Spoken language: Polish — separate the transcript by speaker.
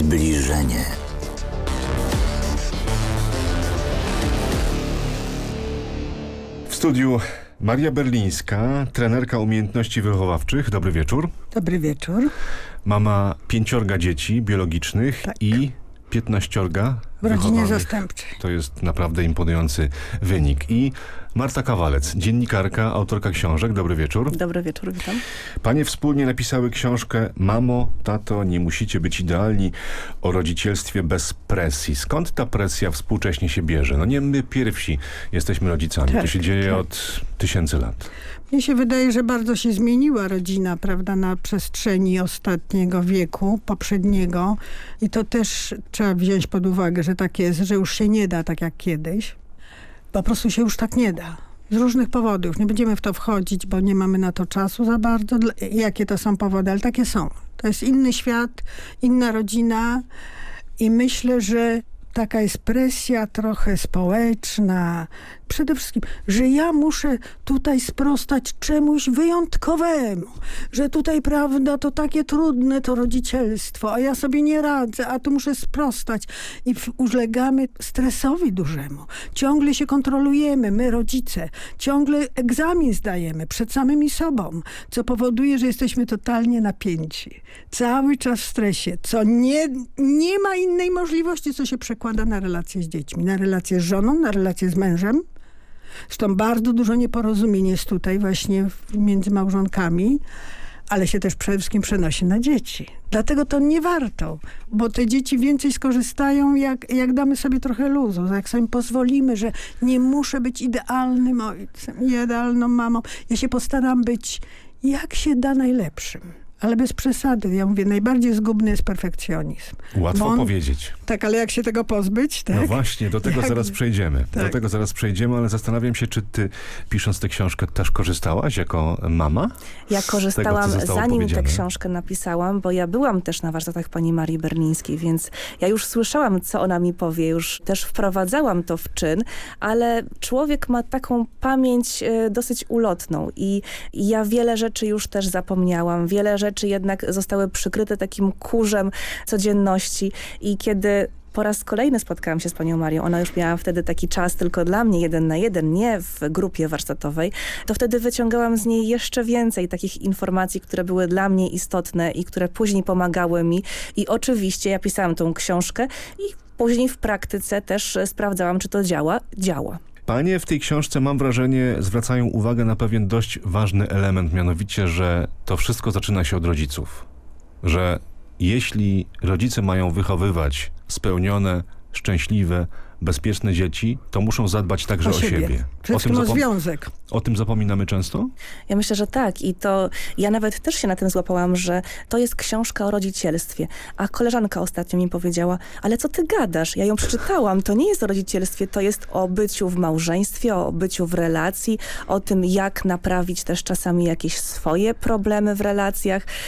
Speaker 1: Zbliżenie.
Speaker 2: W studiu Maria Berlińska, trenerka umiejętności wychowawczych. Dobry wieczór.
Speaker 3: Dobry wieczór.
Speaker 2: Mama 5 dzieci biologicznych i 15
Speaker 3: w rodzinie
Speaker 2: wychowanych.
Speaker 3: zastępczej.
Speaker 2: To jest naprawdę imponujący wynik. I Marta Kawalec, dziennikarka, autorka książek. Dobry wieczór.
Speaker 4: Dobry wieczór, witam.
Speaker 2: Panie wspólnie napisały książkę Mamo, tato, nie musicie być idealni, o rodzicielstwie bez presji. Skąd ta presja współcześnie się bierze? No nie my pierwsi jesteśmy rodzicami.
Speaker 3: Tak,
Speaker 2: to się dzieje
Speaker 3: tak.
Speaker 2: od tysięcy lat.
Speaker 3: Mnie się wydaje, że bardzo się zmieniła rodzina, prawda, na przestrzeni ostatniego wieku, poprzedniego. I to też trzeba wziąć pod uwagę, że tak jest, że już się nie da tak jak kiedyś. Po prostu się już tak nie da. Z różnych powodów. Nie będziemy w to wchodzić, bo nie mamy na to czasu za bardzo. Jakie to są powody, ale takie są. To jest inny świat, inna rodzina i myślę, że taka jest presja trochę społeczna. Przede wszystkim, że ja muszę tutaj sprostać czemuś wyjątkowemu. Że tutaj, prawda, to takie trudne to rodzicielstwo, a ja sobie nie radzę, a tu muszę sprostać. I ulegamy stresowi dużemu. Ciągle się kontrolujemy, my rodzice. Ciągle egzamin zdajemy przed samymi sobą, co powoduje, że jesteśmy totalnie napięci. Cały czas w stresie, co nie ma innej możliwości, co się przekłada na relacje z dziećmi, na relacje z żoną, na relacje z mężem. Zresztą bardzo dużo nieporozumień jest tutaj właśnie między małżonkami, ale się też przede wszystkim przenosi na dzieci. Dlatego to nie warto, bo te dzieci więcej skorzystają, jak damy sobie trochę luzu, jak sobie pozwolimy, że nie muszę być idealnym ojcem, idealną mamą. Ja się postaram być jak się da najlepszym. Ale bez przesady. Ja mówię, najbardziej zgubny jest perfekcjonizm.
Speaker 2: Łatwo powiedzieć.
Speaker 3: Tak, ale jak się tego pozbyć? Tak?
Speaker 2: No właśnie, do tego zaraz przejdziemy.
Speaker 3: Tak.
Speaker 2: Do tego zaraz przejdziemy, ale zastanawiam się, czy ty, pisząc tę książkę, też korzystałaś jako mama?
Speaker 4: Ja korzystałam, zanim
Speaker 2: powiedziane?
Speaker 4: tę książkę napisałam, bo ja byłam też na warsztatach pani Marii Berlińskiej, więc ja już słyszałam, co ona mi powie, już też wprowadzałam to w czyn, ale człowiek ma taką pamięć dosyć ulotną i ja wiele rzeczy już też zapomniałam, wiele rzeczy jednak zostały przykryte takim kurzem codzienności i kiedy po raz kolejny spotkałam się z panią Marią, ona już miała wtedy taki czas tylko dla mnie, 1 na 1, nie w grupie warsztatowej, to wtedy wyciągałam z niej jeszcze więcej takich informacji, które były dla mnie istotne i które później pomagały mi i oczywiście ja pisałam tą książkę i później w praktyce też sprawdzałam, czy to działa. Działa.
Speaker 2: Panie w tej książce, mam wrażenie, zwracają uwagę na pewien dość ważny element, mianowicie, że to wszystko zaczyna się od rodziców. Że jeśli rodzice mają wychowywać spełnione, szczęśliwe, bezpieczne dzieci, to muszą zadbać także o siebie.
Speaker 3: Wszystkim o związek.
Speaker 2: O tym zapominamy często?
Speaker 4: Ja myślę, że tak i to ja nawet też się na tym złapałam, że to jest książka o rodzicielstwie, a koleżanka ostatnio mi powiedziała, ale co ty gadasz? Ja ją przeczytałam, to nie jest o rodzicielstwie, to jest o byciu w małżeństwie, o byciu w relacji, o tym jak naprawić też czasami jakieś swoje problemy w relacjach